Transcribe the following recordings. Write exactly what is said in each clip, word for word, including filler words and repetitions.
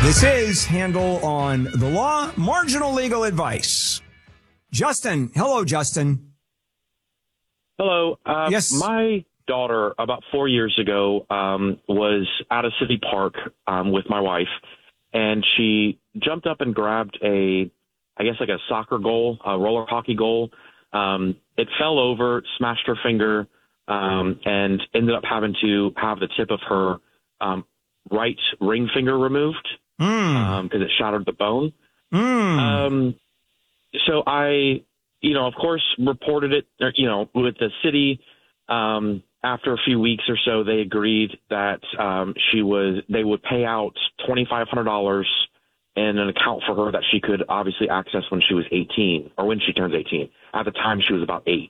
This is Handel on the Law, marginal legal advice. Justin. Hello, Justin. Hello. Uh, yes. My daughter, about four years ago, um, was at a city park um, with my wife, and she jumped up and grabbed a, I guess like a soccer goal, a roller hockey goal. Um, it fell over, smashed her finger, um, and ended up having to have the tip of her um, right ring finger removed because Mm. um, it shattered the bone. Mm. Um, so I, you know, of course, reported it, or, you know, with the city. Um, after a few weeks or so, they agreed that um, she was, they would pay out twenty-five hundred dollars in an account for her that she could obviously access when she was eighteen, or when she turns eighteen. At the time, she was about eight.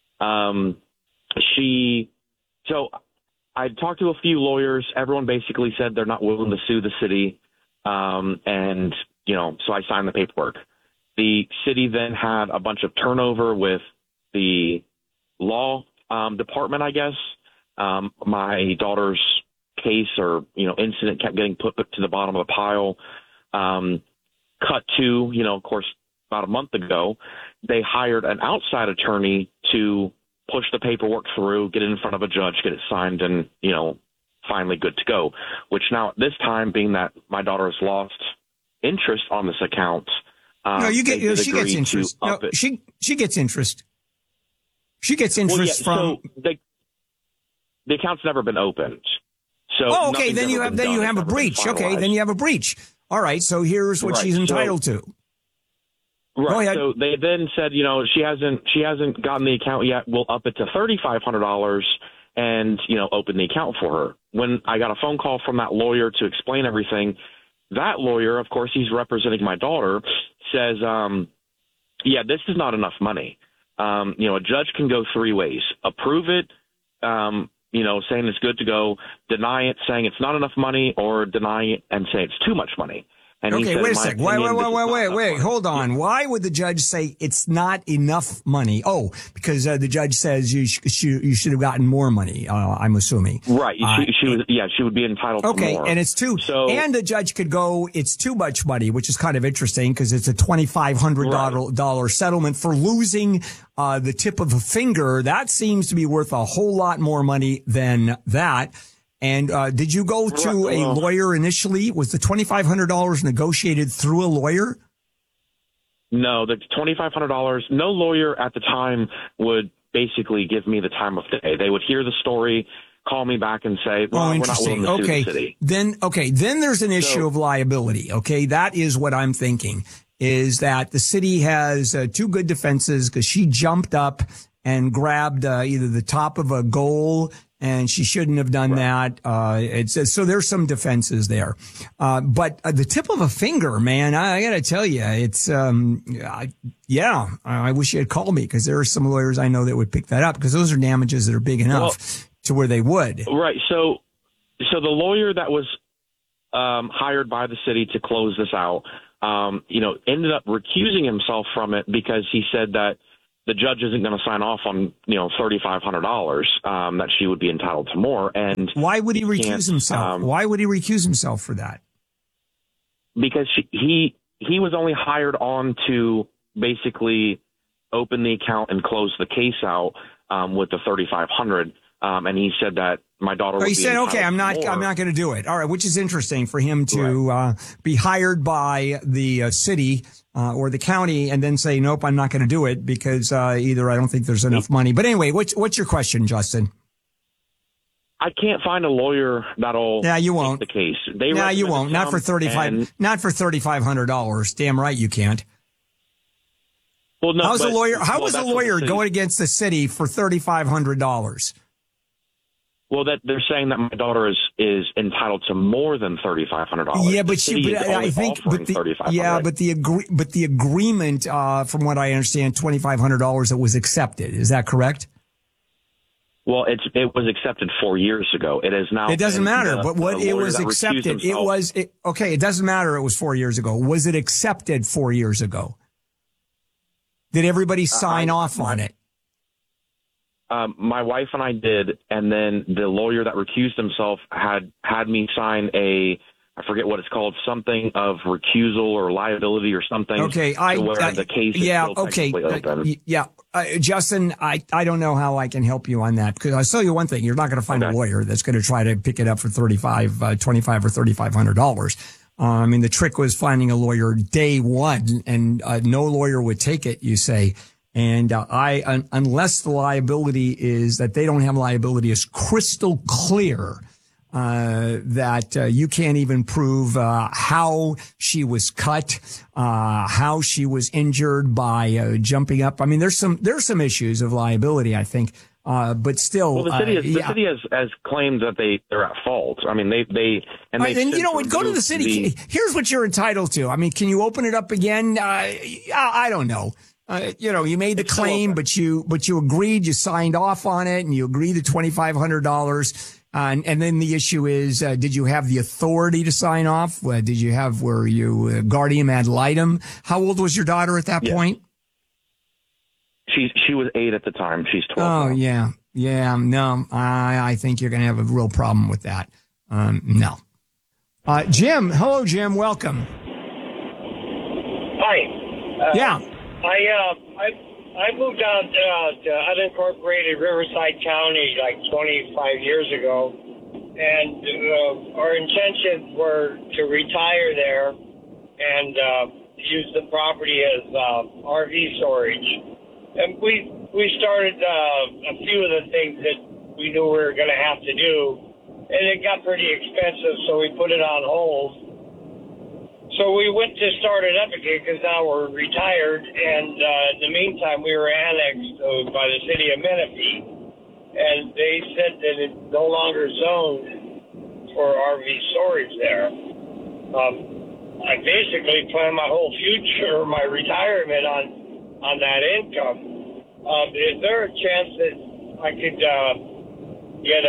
Um, she, so I talked to a few lawyers. Everyone basically said they're not willing to sue the city. Um, and, you know, so I signed the paperwork. The city then had a bunch of turnover with the law um, department, I guess. Um, my daughter's case or, you know, incident kept getting put to the bottom of the pile. Um, cut to, you know, of course, about a month ago, they hired an outside attorney to push the paperwork through, get it in front of a judge, get it signed, and, you know, finally good to go. Which now, at this time, being that my daughter has lost interest on this account, um, No, you get. they did She gets agree interest. to No, up it. she she gets interest. She gets Well, interest yeah, from. so the, the account's never been opened. So Oh, okay. nothing's Then you ever have been then done. you It's have a never been breach. Okay, finalized. then you have a breach. All right. So here's what Right, she's so- entitled to. Right. Go ahead. So they then said, you know, she hasn't she hasn't gotten the account yet. We'll up it to thirty five hundred dollars and, you know, open the account for her. When I got a phone call from that lawyer to explain everything, that lawyer, of course, he's representing my daughter, says, um, yeah, this is not enough money. Um, you know, a judge can go three ways: approve it, um, you know, saying it's good to go; deny it, saying it's not enough money; or deny it and say it's too much money. And he Okay, said, wait a in my sec. Wait, opinion, wait, this wait, is wait, not wait, enough wait. money. Hold on. Why would the judge say it's not enough money? Oh, because uh, the judge says you sh- sh- you should have gotten more money. Uh, I'm assuming. Right. Uh, She, she was, yeah, she would be entitled Okay, to more. and it's too. So, and the judge could go, it's too much money, which is kind of interesting because it's a twenty-five hundred dollars settlement for losing uh, the tip of a finger. That seems to be worth a whole lot more money than that. And uh, did you go to Right, a well- lawyer initially? Was the twenty-five hundred dollars negotiated through a lawyer? no, the twenty-five hundred dollars, no lawyer at the time would basically give me the time of day. They would hear the story, call me back and say, well, Oh, we're not interesting. willing to Okay. sue the city. Then, okay. Then there's an issue So- of liability. Okay. That is what I'm thinking is that the city has uh, two good defenses because she jumped up and grabbed uh, either the top of a goal and she shouldn't have done that. Uh, it's, so there's some defenses there. Uh, but uh, the tip of a finger, man, I, I got to tell you, it's, um, I, yeah, I, I wish you had called me because there are some lawyers I know that would pick that up because those are damages that are big enough Well, to where they would. Right. So, so the lawyer that was um, hired by the city to close this out, um, you know, ended up recusing himself from it because he said that the judge isn't going to sign off on, you know, thirty-five hundred dollars, um, that she would be entitled to more. And Why would he can't, recuse himself? um, Why would he recuse himself for that? because she, he he was only hired on to basically open the account and close the case out um, with the thirty-five hundred. Um, and he said that my daughter. Oh, would he be said, entitled "Okay, I'm to not. more. I'm not going to do it." All right, which is interesting for him to uh, be hired by the uh, city uh, or the county and then say, "Nope, I'm not going to do it because uh, either I don't think there's enough money." But anyway, what's what's your question, Justin? I can't find a lawyer that'll. Yeah, you take won't. the case. They No, you recommended won't. Not for some, thirty-five. and- Not for thirty-five hundred dollars. Damn right, you can't. Well, no, How's a but- lawyer? How well, was a that's what lawyer the city- going against the city for thirty-five hundred dollars? Well, that they're saying that my daughter is is entitled to more than thirty five hundred dollars. Yeah, but she, but I I think, but the, yeah, but the agree, but the agreement, uh, from what I understand, twenty-five hundred dollars that was accepted. Is that correct? Well, it's it was accepted four years ago. It is now. It doesn't been matter, the- but what the it lawyer was that recused accepted, it himself. was, it, okay, it doesn't matter. It was four years ago. Was it accepted four years ago? Did everybody sign I- off on it? Um, my wife and I did, and then the lawyer that recused himself had had me sign a I forget what it's called, something of recusal or liability or something. Okay, I where uh, the case is yeah still okay open. uh, yeah uh, Justin, I I don't know how I can help you on that, because I'll tell you one thing: you're not going to find okay. a lawyer that's going to try to pick it up for thirty-five, uh, twenty-five or thirty-five hundred dollars. Uh, I mean, the trick was finding a lawyer day one, and uh, no lawyer would take it, you say. And uh, I, un- unless the liability is that they don't have liability is crystal clear, uh, that uh, you can't even prove uh, how she was cut, uh, how she was injured by uh, jumping up. I mean, there's some there's some issues of liability, I think. Uh, but still, well, the city, has, uh, the yeah. city has, has claimed that they they're at fault. I mean, they they and they. Right, and you know what? Go to the city. The, Here's what you're entitled to. I mean, can you open it up again? Uh, I don't know. Uh, you know, you made the claim, but you but you agreed. You signed off on it, and you agreed to twenty-five hundred dollars. Uh, and, and then the issue is, uh, did you have the authority to sign off? Uh, did you have? Were you uh, guardian ad litem? How old was your daughter at that yeah. point? She she was eight at the time. She's twelve. Oh now. yeah, yeah. No, I I think you're going to have a real problem with that. Um, no. Uh, Jim, hello, Jim. Welcome. Hi. Uh, yeah. I uh I I moved out uh, to unincorporated Riverside County like twenty-five years ago, and uh, our intentions were to retire there and uh, use the property as uh, R V storage. And we we started uh, a few of the things that we knew we were going to have to do, and it got pretty expensive, so we put it on hold. So we went to start it up again because now we're retired, and uh, in the meantime, we were annexed uh, by the city of Menifee, and they said that it's no longer zoned for R V storage there. Um, I basically plan my whole future, my retirement on on that income. Um, is there a chance that I could uh, get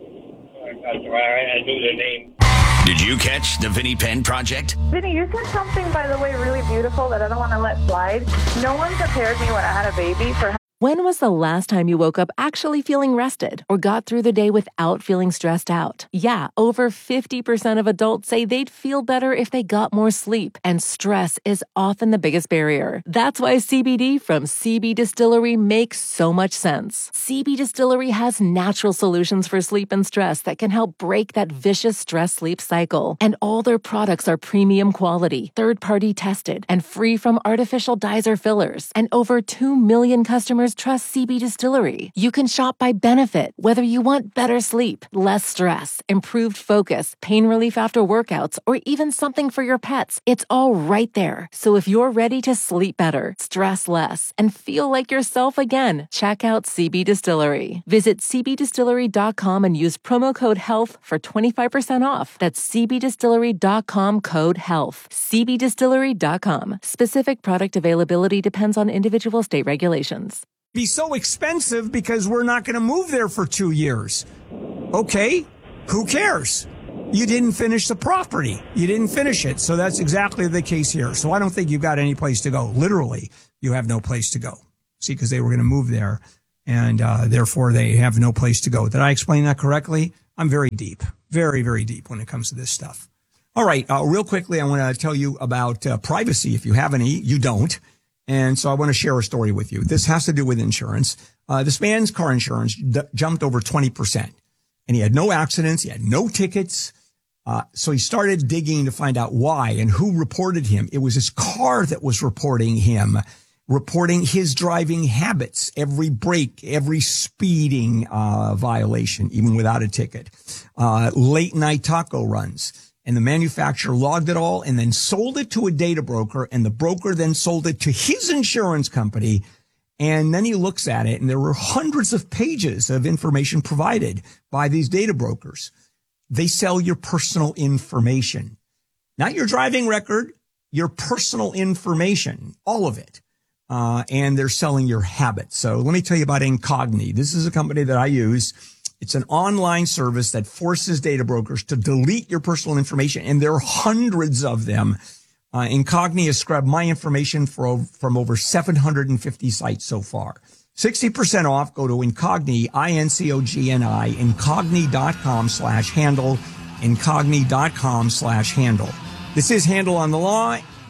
a, I, I knew the name. Did you catch the Vinnie Penn Project? Vinny, you said something, by the way, really beautiful that I don't want to let slide. No one prepared me when I had a baby for... When was the last time you woke up actually feeling rested or got through the day without feeling stressed out? Yeah, over fifty percent of adults say they'd feel better if they got more sleep, and stress is often the biggest barrier. That's why C B D from C B Distillery makes so much sense. C B Distillery has natural solutions for sleep and stress that can help break that vicious stress-sleep cycle. And all their products are premium quality, third-party tested, and free from artificial dyes or fillers. And over two million customers trust C B Distillery. You can shop by benefit, whether you want better sleep, less stress, improved focus, pain relief after workouts, or even something for your pets. It's all right there. So if you're ready to sleep better, stress less, and feel like yourself again, check out C B Distillery. Visit c b distillery dot com and use promo code HEALTH for twenty-five percent off. That's c b distillery dot com code HEALTH. c b distillery dot com. Specific product availability depends on individual state regulations. Be so expensive because we're not going to move there for two years. Okay, who cares? You didn't finish the property. You didn't finish it. So that's exactly the case here. So I don't think you've got any place to go. Literally, you have no place to go. See, because they were going to move there, and uh, therefore they have no place to go. Did I explain that correctly? I'm very deep, very, very deep when it comes to this stuff. All right, uh, real quickly, I want to tell you about uh, privacy. If you have any, you don't. And so I want to share a story with you. This has to do with insurance. Uh, this man's car insurance d- jumped over twenty percent, and he had no accidents. He had no tickets. Uh, so he started digging to find out why and who reported him. It was his car that was reporting him, reporting his driving habits, every break, every speeding, uh, violation, even without a ticket, uh, late night taco runs. And the manufacturer logged it all and then sold it to a data broker, and the broker then sold it to his insurance company. And then he looks at it, and there were hundreds of pages of information provided by these data brokers. They sell your personal information, not your driving record, your personal information, all of it. Uh, and they're selling your habits. So let me tell you about Incogni. This is a company that I use. It's an online service that forces data brokers to delete your personal information, and there are hundreds of them. Uh, Incogni has scrubbed my information for, from over seven hundred fifty sites so far. sixty percent off. Go to Incogni, I N C O G N I, incogni.com slash handle. incogni.com slash handle. This is Handle on the Law,